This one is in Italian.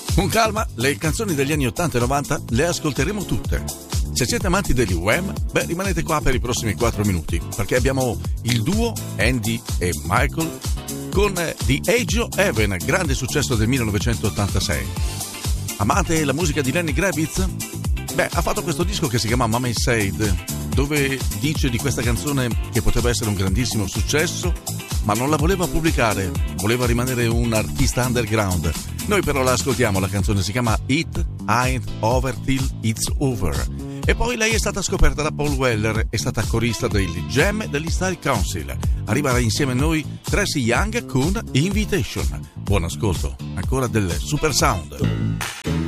Con calma, le canzoni degli anni 80 e 90 le ascolteremo tutte. Se siete amanti degli Wham, rimanete qua per i prossimi 4 minuti, perché abbiamo il duo Andy e Michael con The Age of Heaven, grande successo del 1986. Amate la musica di Lenny Kravitz? Ha fatto questo disco che si chiama Mama Said, dove dice di questa canzone che poteva essere un grandissimo successo, ma non la voleva pubblicare, voleva rimanere un artista underground. Noi però la ascoltiamo, la canzone si chiama It Ain't Over Till It's Over. E poi lei è stata scoperta da Paul Weller, è stata corista degli Jam degli Style Council. Arriverà insieme a noi Tracy Young con Invitation. Buon ascolto, ancora del Super Sound.